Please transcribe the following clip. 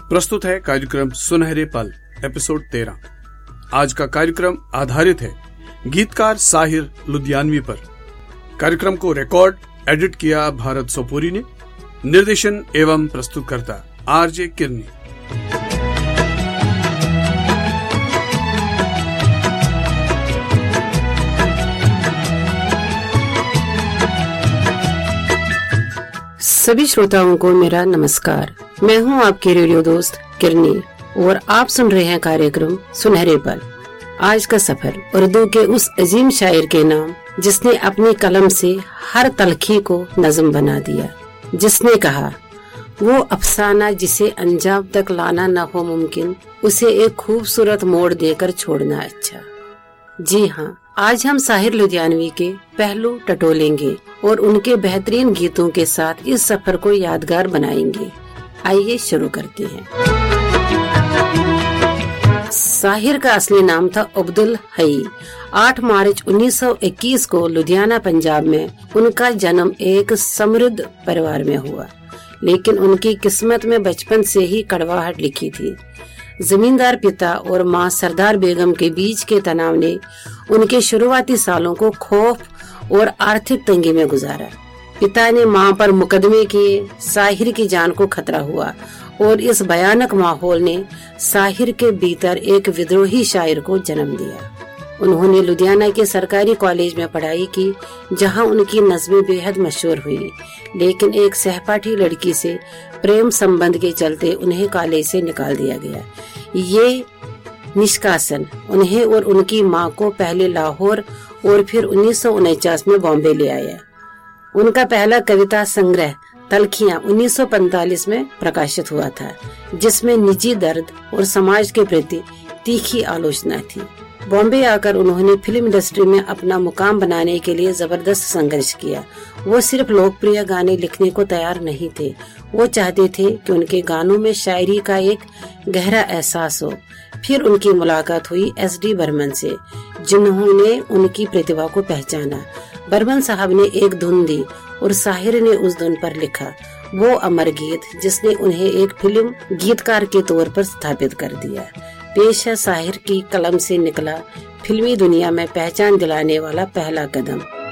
प्रस्तुत है कार्यक्रम सुनहरे पल एपिसोड 13। आज का कार्यक्रम आधारित है गीतकार साहिर लुधियानवी पर। कार्यक्रम को रिकॉर्ड एडिट किया भारत सोपोरी ने। निर्देशन एवं प्रस्तुतकर्ता आरजे किरनी। सभी श्रोताओं को मेरा नमस्कार। मैं हूं आपके रेडियो दोस्त किरनी और आप सुन रहे हैं कार्यक्रम सुनहरे पल। आज का सफर उर्दू के उस अजीम शायर के नाम जिसने अपनी कलम से हर तलखी को नज़्म बना दिया, जिसने कहा वो अफसाना जिसे अंजाम तक लाना न हो मुमकिन, उसे एक खूबसूरत मोड़ देकर छोड़ना अच्छा। जी हाँ, आज हम साहिर लुधियानवी के पहलू टटोलेंगे और उनके बेहतरीन गीतों के साथ इस सफर को यादगार बनाएंगे। आइए शुरू करते हैं। साहिर का असली नाम था अब्दुल हई। 8 मार्च 1921 को लुधियाना पंजाब में उनका जन्म एक समृद्ध परिवार में हुआ, लेकिन उनकी किस्मत में बचपन से ही कड़वाहट लिखी थी। जमींदार पिता और मां सरदार बेगम के बीच के तनाव ने उनके शुरुआती सालों को खौफ और आर्थिक तंगी में गुजारा। पिता ने मां पर मुकदमे किए, साहिर की जान को खतरा हुआ और इस भयानक माहौल ने साहिर के भीतर एक विद्रोही शायर को जन्म दिया। उन्होंने लुधियाना के सरकारी कॉलेज में पढ़ाई की, जहां उनकी नज़्में बेहद मशहूर हुई, लेकिन एक सहपाठी लड़की से प्रेम संबंध के चलते उन्हें कॉलेज से निकाल दिया गया। ये निष्कासन उन्हें और उनकी मां को पहले लाहौर और फिर 1949 में बॉम्बे ले आया। उनका पहला कविता संग्रह तलखियां 1945 में प्रकाशित हुआ था, जिसमें निजी दर्द और समाज के प्रति तीखी आलोचना थी। बॉम्बे आकर उन्होंने फिल्म इंडस्ट्री में अपना मुकाम बनाने के लिए जबरदस्त संघर्ष किया। वो सिर्फ लोकप्रिय गाने लिखने को तैयार नहीं थे, वो चाहते थे कि उनके गानों में शायरी का एक गहरा एहसास हो। फिर उनकी मुलाकात हुई SD बर्मन से, जिन्होंने उनकी प्रतिभा को पहचाना। बर्मन साहब ने एक धुन दी और साहिर ने उस धुन पर लिखा वो अमर गीत, जिसने उन्हें एक फिल्म गीतकार के तौर पर स्थापित कर दिया। पेश है साहिर की कलम से निकला फिल्मी दुनिया में पहचान दिलाने वाला पहला कदम।